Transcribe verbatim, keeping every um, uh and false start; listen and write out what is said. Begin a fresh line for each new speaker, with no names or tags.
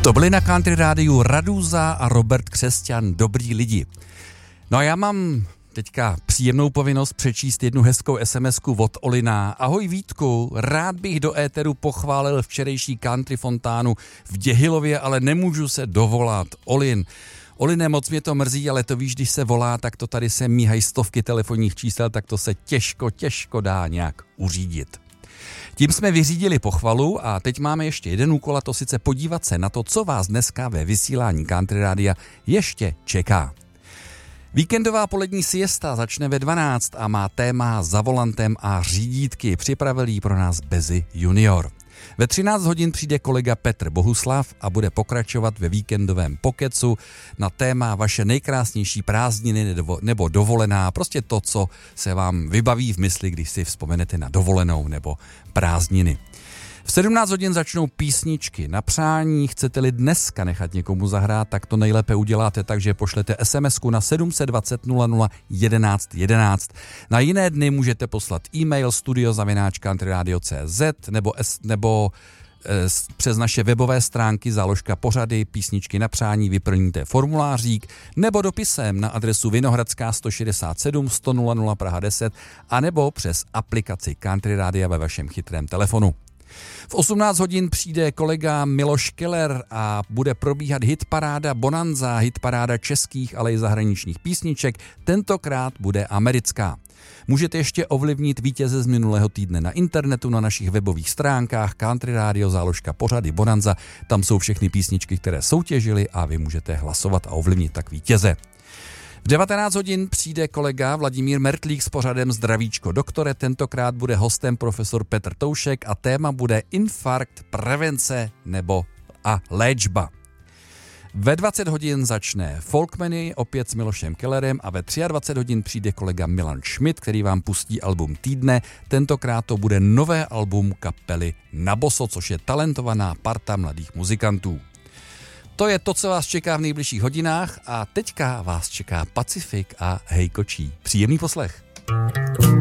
To byli na Country Rádiu Radúza a Robert Křesťan, dobrý lidi. No a já mám teďka příjemnou povinnost přečíst jednu hezkou SMSku od Olina. Ahoj Vítku, rád bych do éteru pochválil včerejší country fontánu v Děhilově, ale nemůžu se dovolat. Olin. Oline, moc mě to mrzí, ale to víš, když se volá, tak to tady se míhají stovky telefonních čísel, tak to se těžko, těžko dá nějak uřídit. Tím jsme vyřídili pochvalu a teď máme ještě jeden úkol, a to sice podívat se na to, co vás dneska ve vysílání Country Rádia ještě čeká. Víkendová polední siesta začne ve dvanáct a má téma Za volantem a řídítky. Připravil ji pro nás Bezi Junior. Ve třináct hodin přijde kolega Petr Bohuslav a bude pokračovat ve víkendovém pokecu na téma vaše nejkrásnější prázdniny nebo dovolená, prostě to, co se vám vybaví v mysli, když si vzpomenete na dovolenou nebo prázdniny. V sedmnáct hodin začnou písničky na přání. Chcete-li dneska nechat někomu zahrát, tak to nejlépe uděláte, takže pošlete SMSku na sedm set dvacet nula nula jedenáct jedenáct. Na jiné dny můžete poslat e-mail studio zavináč country radio tečka cé zet nebo, nebo e, přes naše webové stránky záložka pořady, písničky na přání, vyplníte formulářík, nebo dopisem na adresu Vinohradská sto šedesát sedm sto nula nula Praha deset, anebo přes aplikaci Country Rádia ve vašem chytrém telefonu. V osmnáct hodin přijde kolega Miloš Keller a bude probíhat hitparáda Bonanza, hitparáda českých, ale i zahraničních písniček, tentokrát bude americká. Můžete ještě ovlivnit vítěze z minulého týdne na internetu, na našich webových stránkách Country Radio, záložka pořady Bonanza, tam jsou všechny písničky, které soutěžily a vy můžete hlasovat a ovlivnit tak vítěze. V devatenáct hodin přijde kolega Vladimír Mertlík s pořadem Zdravíčko doktore, tentokrát bude hostem profesor Petr Toušek a téma bude infarkt, prevence nebo a léčba. Ve dvacet hodin začne Folkmany opět s Milošem Kellerem a ve dvacet tři hodin přijde kolega Milan Schmidt, který vám pustí album týdne, tentokrát to bude nové album kapely Naboso, což je talentovaná parta mladých muzikantů. To je to, co vás čeká v nejbližších hodinách a teďka vás čeká Pacifik a Hej kočí. Příjemný poslech.